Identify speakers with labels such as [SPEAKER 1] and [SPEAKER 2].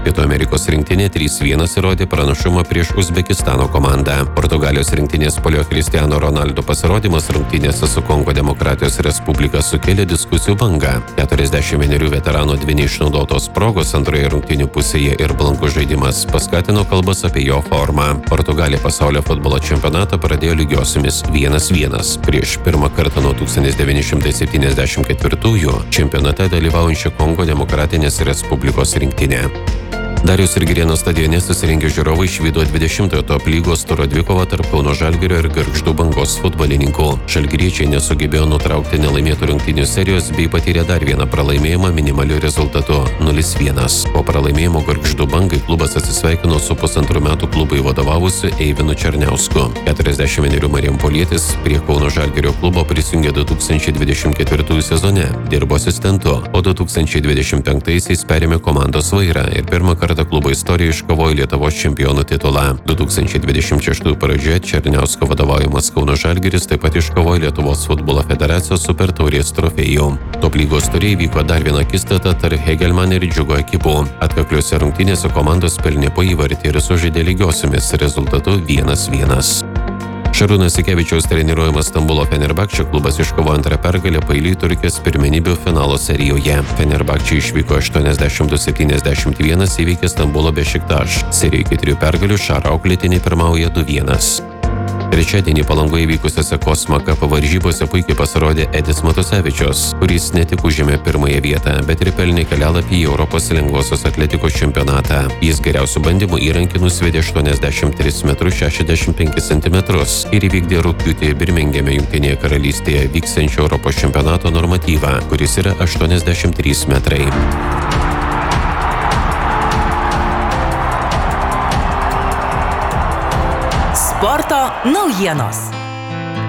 [SPEAKER 1] Pietų Amerikos rinktinė 3-1 įrodė pranašumą prieš Uzbekistano komandą. Portugalijos rinktinės puolėjo Cristiano Ronaldo pasirodymas rungtynėse su Kongo Demokratijos Respublika sukėlė diskusijų bangą. 41 veterano dvi neišnaudotos progos antroje rungtynių pusėje ir blankus žaidimas paskatino kalbas apie jo formą. Portugalija pasaulio futbolo čempionatą pradėjo lygiosiomis 1-1 prieš pirmą kartą nuo 1974-ųjų čempionate dalyvaujančią Kongo Demokratinės Respublikos rinktinę. Dariaus ir Girėno stadione susirinkė žiūrovai išvydo 20-ojo top lygos turo dvikovą tarp Kauno Žalgirio ir Gargždų Bangos futbolininkų. Žalgiriečiai nesugebėjo nutraukti nelaimėtų rungtynių serijos bei patyrė dar vieną pralaimėjimą minimaliu rezultatu 0-1. Po pralaimėjimo Gargždų Bangai klubas atsisveikino su pusantrų metų klubui vadovavusiu Eivinu Černiausku. 41 marijampolietis prie Kauno Žalgirio klubo prisijungė 2024 sezone, dirbo asistentu, o 2025-aisiais perėmė komandos vairą ir pirmą kartą klubo istorijoje iškovojo Lietuvos čempionų titulą. 2026 pradžioje Černiausko vadovaujamas Kauno Žalgiris taip pat iškovojo Lietuvos futbolo federacijos super taurės trofėjų. Top lygos taurėje vyko dar viena akistata tarp Hegelman ir Džiugo ekipų. Atkakliuose rungtynėse komandos pelnė po įvartį ir sužaidė lygiosiomis rezultatu 1-1. Šarūnas Sikevičiaus treniruojamas Stambulo Fenerbahče klubas iškovojo antrą pergalę paeiliui Turkijos pirmenybių finalo serijoje. Fenerbahče išvyko 82-71 įveikė Stambulo Bešiktaš. Serijoje iki 3 pergalių Šaro auklėtiniai pirmauja 2-1. Trečiadienį Palangoje vykusiose Kosmo Cup varžybose puikiai pasirodė Edis Matusevičius, kuris ne tik užėmė pirmąją vietą, bet ir pelnė kelialapį į Europos lengvosios atletikos čempionatą. Jis geriausių bandymų įrankį nusvedė 83,65 m ir įvykdė rugpjūtį Birmingeme Jungtinėje karalystėje vyksiančio Europos čempionato normatyvą, kuris yra 83 metrai.
[SPEAKER 2] Sporto naujienos.